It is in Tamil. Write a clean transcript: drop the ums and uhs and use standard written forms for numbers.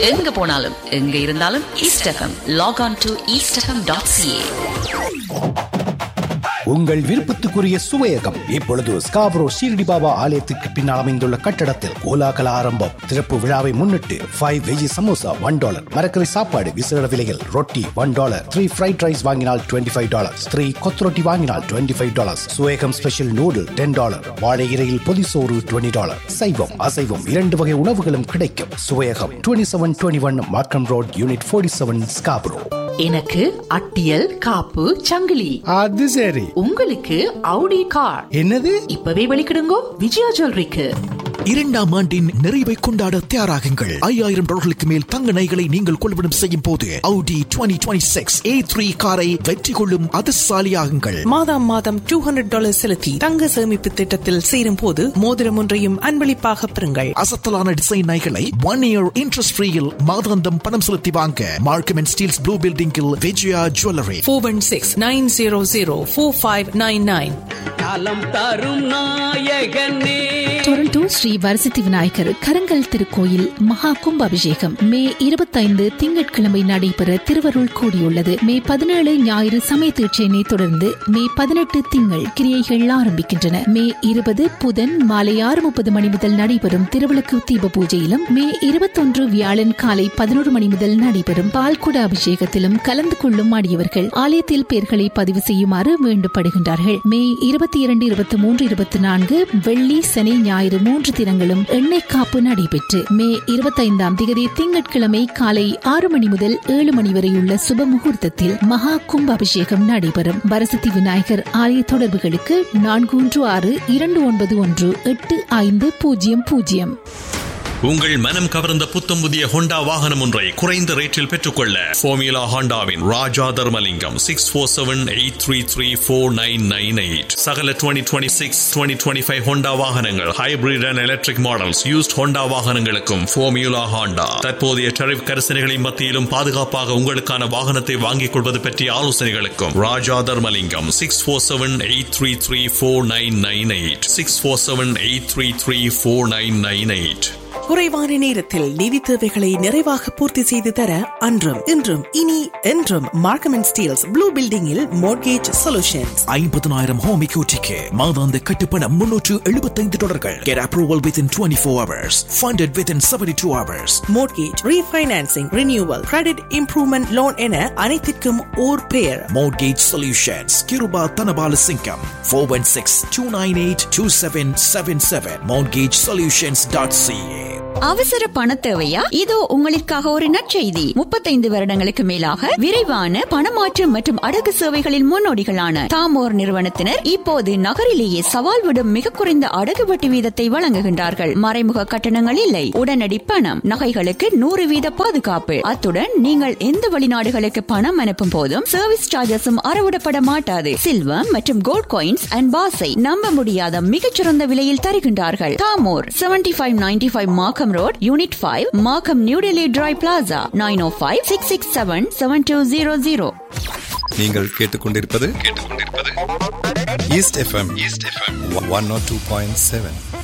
எங்க போனாலும் எங்க இருந்தாலும் east FM. Lock on to eastfm.ca. உங்கள் விருப்பத்துக்குரிய சுவையகம் இப்பொழுது ஸ்காப்ரோ ஷீரடி பாபா ஆலயத்திற்கு பின்னால் அமைந்துள்ள கட்டடத்தில் கோலாகல ஆரம்பம். திறப்பு விழாவை முன்னிட்டு 5 வெஜி சமோசா $1, மரக்கறி சாப்பாடு விசேட விலையில் ரொட்டி $1, 3 ஃப்ரைட் ரைஸ் வாங்கினால் $25, 3 கொத்ரொட்டி வாங்கினால் $25, சுவேகம் ஸ்பெஷல் நூடுல் $10, வாழை இலையில் பொதிசோறு $20. சைவம் அசைவம் 2 வகை உணவுகளும் கிடைக்கும். சுவையகம் 2721 மார்க்கம் ரோட், யூனிட் 47, ஸ்காப்ரோ. எனக்கு அட்டியல் காப்பு சங்கிலி. அது சரி. உங்களுக்கு அவுடி கார். என்னது? இப்பவே வெளிக்கிடுங்கோ விஜயா ஜுவல்லரிக்கு. 2ஆம் ஆண்டின் நிறைவை கொண்டாட தயாராகுங்கள். $5000 மேல் தங்க நகைகளை நீங்கள் கொள்வனம் செய்யும் போது Audi 2026 A3 காரை வெற்றி கொள்ளும் அதிர்ஷ்டசாலியாகுங்கள். மாதம் $200 செலுத்தி தங்க சேமிப்பு திட்டத்தில் சேரும் போது மோதிரம் ஒன்றையும் அன்பளிப்பாக பெறுங்கள். அசத்தலான டிசைன் நகைகளை 1 year இன்ட்ரெஸ்ட் ஃப்ரீயில் மாதாந்தம் பணம் செலுத்தி வாங்க மார்க்கம் அண்ட் ஸ்டீல்ஸ் ப்ளூ பில்டிங்கில் விஜயா ஜுவல்லரி. 416-900-4599. காலம் தரும் நாயகனே. டொரண்டோ ஸ்ரீ வரசித்தி விநாயகர் கரங்கல் திருக்கோயில் மகா கும்பாபிஷேகம் மே 25 திங்கட்கிழமை நடைபெற திருவருள் கூடியுள்ளது. மே 17 ஞாயிறு சமய தீட்சையினை தொடர்ந்து மே 18 திங்கள் கிரியைகள் ஆரம்பிக்கின்றன. மே 20 புதன் மாலை 6:30 மணி முதல் நடைபெறும் திருவிளக்கு தீப பூஜையிலும், மே 21 வியாழன் காலை 11 மணி முதல் நடைபெறும் பால்குட அபிஷேகத்திலும் கலந்து கொள்ளும் அடியவர்கள் ஆலயத்தில் பெயர்களை பதிவு செய்யுமாறு வேண்டப்படுகின்றார்கள். மே 22, 23, 24 வெள்ளி சனி ஞாயிறு 3 தினங்களும் எண்ணெய் காப்பு நடைபெற்று மே 25ஆம் திகதி திங்கட்கிழமை காலை 6 மணி முதல் 7 மணி வரையுள்ள சுப முகூர்த்தத்தில் மகா கும்பாபிஷேகம் நடைபெறும். வரசித்தி விநாயகர் ஆலய தொடர்புகளுக்கு 416-291-8500. உங்கள் மனம் கவர்ந்த புத்தம் புதிய ஹோண்டா வாகனம் ஒன்றை குறைந்த ரேட்டில் பெற்றுக்கொள்ள ஃபார்முலா ஹோண்டாவின் ராஜா தர்மலிங்கம் 6478334998. சகல 2026 2025 ஹோண்டா வாகனங்கள், hybrid and electric models, used Honda வாகனங்களுக்கும் ஃபார்முலா ஹோண்டா தற்போதைய டரிஃப் கரிசனைகளின் மத்தியிலும் பாதுகாப்பாக உங்களுக்கான வாகனத்தை வாங்கிக் கொள்வது பற்றிய ஆலோசனைகளுக்கும் ராஜா தர்மலிங்கம் 6478334998 6478334998. குறைவான நேரத்தில் நிதி தேவைகளை நிறைவாக பூர்த்தி செய்து தர அன்றும் இன்றும் இனி என்றும் மார்க்கம் அண்ட் ஸ்டீல்ஸ் ப்ளூ பில்டிங்கில் மோர்கேஜ் சொல்யூஷன்ஸ். 50,000 ஹோம் எக்யூட்டிக்கு மாதாந்த கட்டுப்பணம் $375. Get approval within 24 hours. Funded within 72 hours. Mortgage refinancing, renewal, credit improvement loan என அனைத்திற்கும் ஓர் பெயர். Mortgage Solutions. Kiruba Tanabala Singham 416-298-2777. mortgagesolutions.ca. அவசர பண தேவையா? இதோ உங்களுக்காக ஒரு நற்செய்தி. 35 வருடங்களுக்கு மேலாக விரைவான பணமாற்று மற்றும் அடகு சேவைகளின் முன்னோடிகளான தாமோர் நிறுவனத்தினர் இப்போது நகரிலேயே சவால் விடும் மிக குறைந்த அடகு வட்டி வீதத்தை வழங்குகின்றார்கள். மறைமுக கட்டணங்கள் இல்லை, உடனடி பணம், நகைகளுக்கு 100% பாதுகாப்பு. அத்துடன் நீங்கள் எந்த வெளிநாடுகளுக்கு பணம் அனுப்பும் போதும் சர்வீஸ் சார்ஜஸும் அறவிடப்பட மாட்டாது. சில்வர் மற்றும் கோல்ட் காயின்ஸ் அண்ட் பாஸை நம்ப முடியாத மிகச்சிறந்த விலையில் தருகின்றார்கள். தாமோர் 7595 மார்க்கம் Road, Unit 5, Markham, New Delhi Dry Plaza, 905-667-7200. நீங்கள் கேட்டுக்கொண்டிருப்பது ஈஸ்ட் எஃப்எம் 102.7.